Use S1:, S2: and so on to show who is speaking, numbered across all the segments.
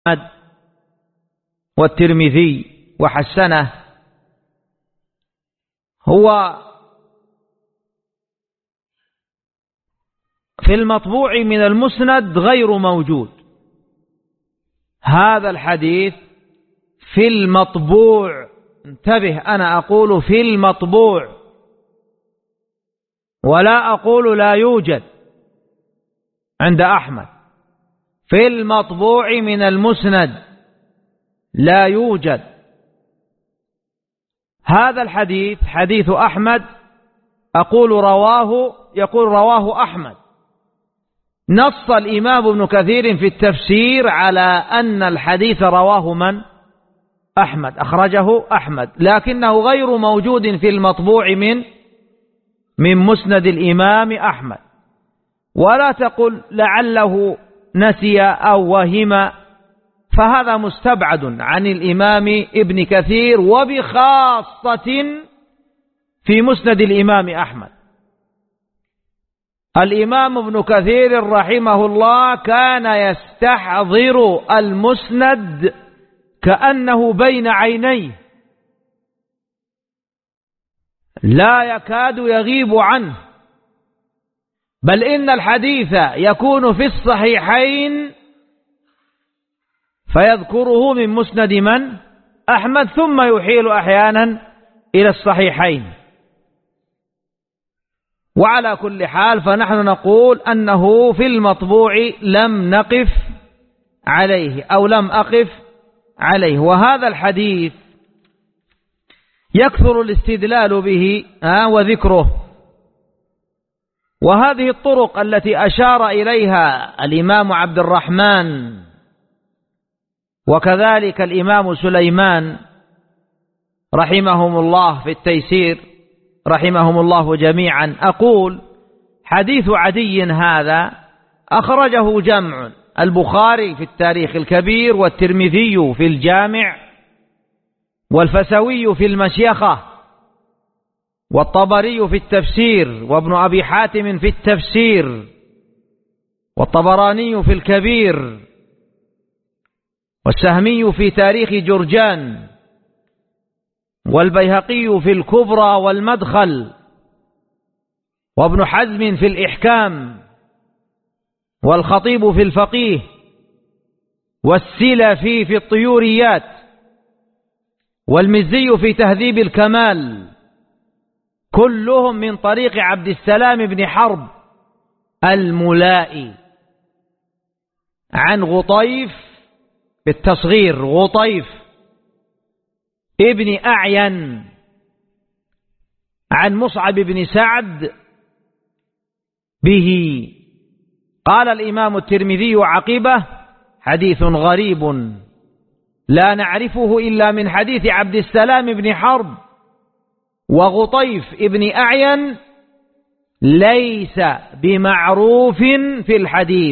S1: والترمذي وحسنه هو في المطبوع من المسند غير موجود. هذا الحديث في المطبوع، انتبه، أنا أقول في المطبوع ولا أقول لا يوجد عند أحمد. في المطبوع من المسند لا يوجد هذا الحديث. حديث أحمد أقول يقول رواه أحمد. نص الإمام ابن كثير في التفسير على أن الحديث رواه من؟ أحمد، أخرجه أحمد، لكنه غير موجود في المطبوع من مسند الإمام أحمد. ولا تقل لعله نسي أو وهم، فهذا مستبعد عن الإمام ابن كثير، وبخاصة في مسند الإمام أحمد. الإمام ابن كثير رحمه الله كان يستحضر المسند كأنه بين عينيه، لا يكاد يغيب عنه، بل إن الحديث يكون في الصحيحين فيذكره من مسند من؟ أحمد، ثم يحيل أحيانا إلى الصحيحين. وعلى كل حال فنحن نقول أنه في المطبوع لم نقف عليه أو لم أقف عليه. وهذا الحديث يكثر الاستدلال به وذكره. وهذه الطرق التي أشار إليها الإمام عبد الرحمن وكذلك الإمام سليمان رحمهم الله في التيسير، رحمهم الله جميعا، أقول حديث عدي هذا أخرجه جمع: البخاري في التاريخ الكبير، والترمذي في الجامع، والفسوي في المشيخة، والطبري في التفسير، وابن أبي حاتم في التفسير، والطبراني في الكبير، والسهمي في تاريخ جرجان، والبيهقي في الكبرى والمدخل، وابن حزم في الإحكام، والخطيب في الفقيه، والسلفي في الطيوريات، والمزي في تهذيب الكمال، كلهم من طريق عبد السلام بن حرب الملائي عن غطيف بالتصغير، غطيف ابن أعين عن مصعب بن سعد به. قال الإمام الترمذي عقبه: حديث غريب لا نعرفه إلا من حديث عبد السلام بن حرب، وغطيف ابن أعين ليس بمعروف في الحديث.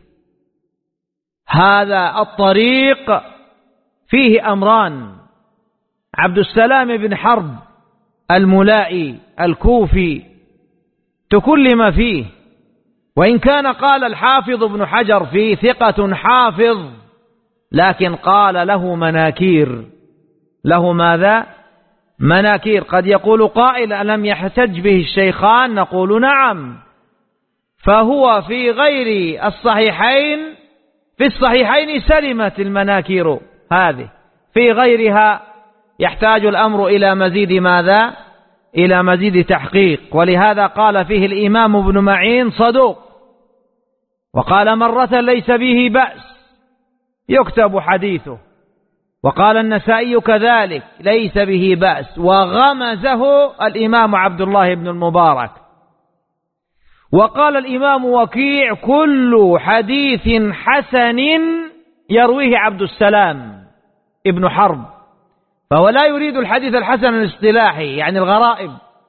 S1: هذا الطريق فيه أمران: عبد السلام بن حرب الملائي الكوفي تكلم فيه، وإن كان قال الحافظ ابن حجر فيه ثقة حافظ، لكن قال له مناكير. له ماذا؟ مناكير. قد يقول قائل: ألم يحتج به الشيخان؟ نقول نعم، فهو في غير الصحيحين، في الصحيحين سلمت المناكير هذه، في غيرها يحتاج الأمر إلى مزيد ماذا؟ إلى مزيد تحقيق. ولهذا قال فيه الإمام ابن معين: صدوق. وقال مرة: ليس به بأس يكتب حديثه. وقال النسائي كذلك: ليس به بأس. وغمزه الإمام عبد الله بن المبارك. وقال الإمام وكيع: كل حديث حسن يرويه عبد السلام ابن حرب. فهو لا يريد الحديث الحسن الاصطلاحي، يعني الغرائب.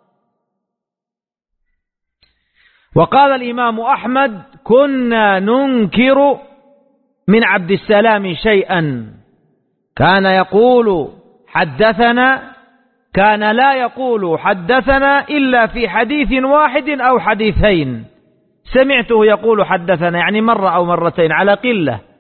S1: وقال الإمام أحمد: كنا ننكر من عبد السلام شيئا، كان يقول حدثنا، كان لا يقول حدثنا إلا في حديث واحد أو حديثين. سمعته يقول حدثنا يعني مرة أو مرتين على قلة،